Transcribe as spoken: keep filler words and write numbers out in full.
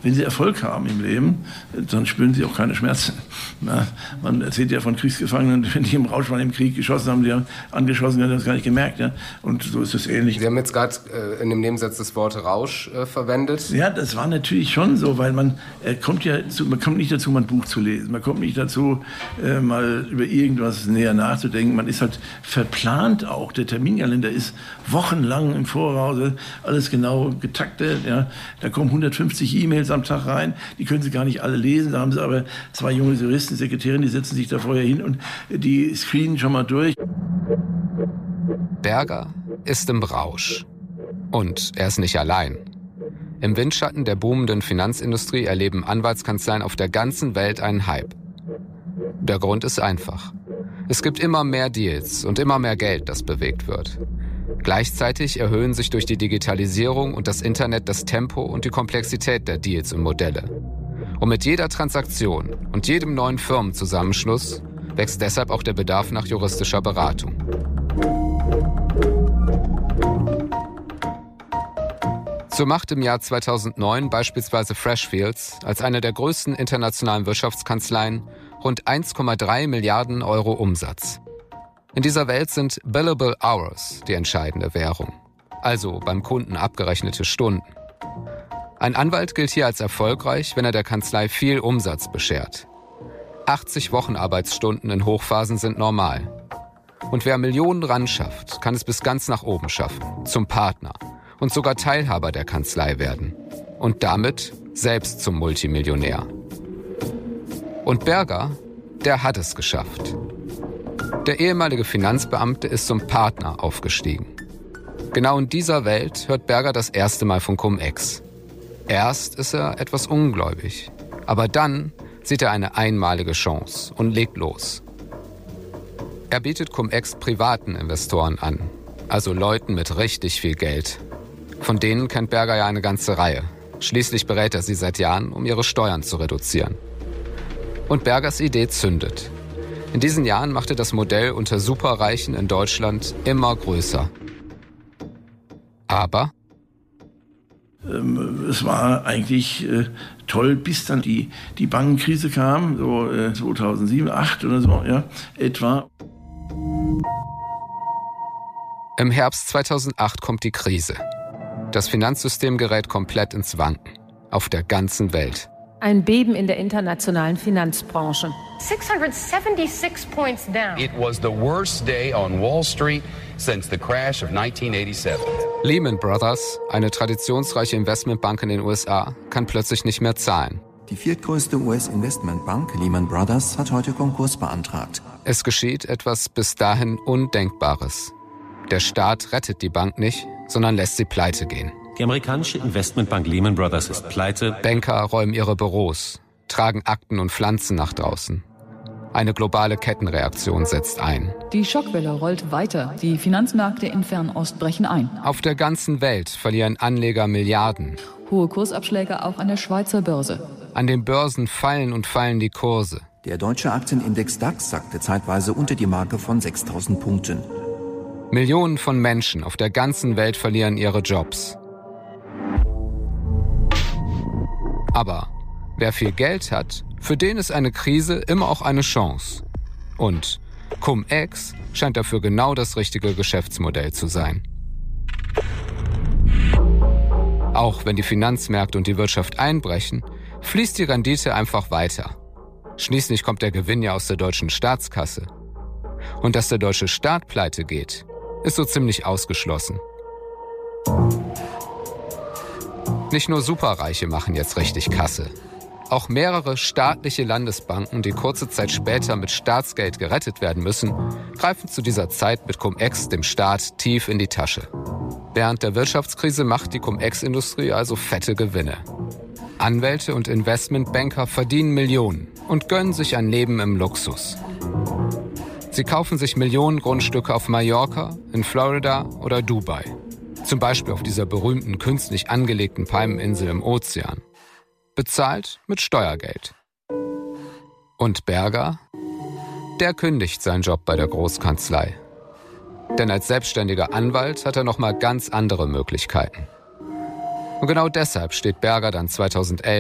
wenn sie Erfolg haben im Leben, dann spüren sie auch keine Schmerzen. Na, man erzählt ja von Kriegsgefangenen, wenn die im Rausch waren im Krieg geschossen haben, die haben angeschossen, die haben das gar nicht gemerkt. Ja? Und so ist es ähnlich. Sie haben jetzt gerade äh, in dem Nebensatz das Wort Rausch äh, verwendet. Ja, das war natürlich schon so, weil man äh, kommt ja zu, man kommt nicht dazu, mal ein Buch zu lesen. Man kommt nicht dazu, äh, mal über irgendwas näher nachzudenken. Man ist halt verplant auch. Der Terminkalender ist wochenlang im Voraus, alles genau getaktet. Ja. Da kommen hundertfünfzig E-Mails am Tag rein, die können Sie gar nicht alle lesen. Da haben Sie aber zwei junge Juristen, Sekretärinnen, die setzen sich da vorher hin und die screenen schon mal durch. Berger ist im Rausch. Und er ist nicht allein. Im Windschatten der boomenden Finanzindustrie erleben Anwaltskanzleien auf der ganzen Welt einen Hype. Der Grund ist einfach. Es gibt immer mehr Deals und immer mehr Geld, das bewegt wird. Gleichzeitig erhöhen sich durch die Digitalisierung und das Internet das Tempo und die Komplexität der Deals und Modelle. Und mit jeder Transaktion und jedem neuen Firmenzusammenschluss wächst deshalb auch der Bedarf nach juristischer Beratung. So macht im Jahr zweitausendneun beispielsweise Freshfields als eine der größten internationalen Wirtschaftskanzleien rund eins Komma drei Milliarden Euro Umsatz. In dieser Welt sind Billable Hours die entscheidende Währung, also beim Kunden abgerechnete Stunden. Ein Anwalt gilt hier als erfolgreich, wenn er der Kanzlei viel Umsatz beschert. achtzig Wochenarbeitsstunden in Hochphasen sind normal. Und wer Millionen ran schafft, kann es bis ganz nach oben schaffen, zum Partner und sogar Teilhaber der Kanzlei werden. Und damit selbst zum Multimillionär. Und Berger, der hat es geschafft. Der ehemalige Finanzbeamte ist zum Partner aufgestiegen. Genau in dieser Welt hört Berger das erste Mal von Cum-Ex. Erst ist er etwas ungläubig, aber dann sieht er eine einmalige Chance und legt los. Er bietet Cum-Ex privaten Investoren an, also Leuten mit richtig viel Geld. Von denen kennt Berger ja eine ganze Reihe. Schließlich berät er sie seit Jahren, um ihre Steuern zu reduzieren. Und Bergers Idee zündet. In diesen Jahren machte das Modell unter Superreichen in Deutschland immer größer. Aber ähm, es war eigentlich äh, toll, bis dann die, die Bankenkrise kam, so äh, zweitausendsieben, zweitausendacht oder so, ja, etwa. Im Herbst zweitausendacht kommt die Krise. Das Finanzsystem gerät komplett ins Wanken. Auf der ganzen Welt. Ein Beben in der internationalen Finanzbranche. sixhundertseventy-six points down. It was the worst day on Wall Street since the crash of nineteen eighty-seven. Lehman Brothers, eine traditionsreiche Investmentbank in den U S A, kann plötzlich nicht mehr zahlen. Die viertgrößte U S-Investmentbank Lehman Brothers hat heute Konkurs beantragt. Es geschieht etwas bis dahin Undenkbares. Der Staat rettet die Bank nicht, sondern lässt sie pleite gehen. Die amerikanische Investmentbank Lehman Brothers ist pleite. Banker räumen ihre Büros, tragen Akten und Pflanzen nach draußen. Eine globale Kettenreaktion setzt ein. Die Schockwelle rollt weiter. Die Finanzmärkte in Fernost brechen ein. Auf der ganzen Welt verlieren Anleger Milliarden. Hohe Kursabschläge auch an der Schweizer Börse. An den Börsen fallen und fallen die Kurse. Der deutsche Aktienindex DAX sackte zeitweise unter die Marke von sechstausend Punkten. Millionen von Menschen auf der ganzen Welt verlieren ihre Jobs. Aber wer viel Geld hat, für den ist eine Krise immer auch eine Chance. Und Cum-Ex scheint dafür genau das richtige Geschäftsmodell zu sein. Auch wenn die Finanzmärkte und die Wirtschaft einbrechen, fließt die Rendite einfach weiter. Schließlich kommt der Gewinn ja aus der deutschen Staatskasse. Und dass der deutsche Staat pleite geht, ist so ziemlich ausgeschlossen. Nicht nur Superreiche machen jetzt richtig Kasse. Auch mehrere staatliche Landesbanken, die kurze Zeit später mit Staatsgeld gerettet werden müssen, greifen zu dieser Zeit mit Cum-Ex dem Staat tief in die Tasche. Während der Wirtschaftskrise macht die Cum-Ex-Industrie also fette Gewinne. Anwälte und Investmentbanker verdienen Millionen und gönnen sich ein Leben im Luxus. Sie kaufen sich Millionen Grundstücke auf Mallorca, in Florida oder Dubai. Zum Beispiel auf dieser berühmten künstlich angelegten Palmeninsel im Ozean. Bezahlt mit Steuergeld. Und Berger? Der kündigt seinen Job bei der Großkanzlei. Denn als selbstständiger Anwalt hat er nochmal ganz andere Möglichkeiten. Und genau deshalb steht Berger dann zweitausendelf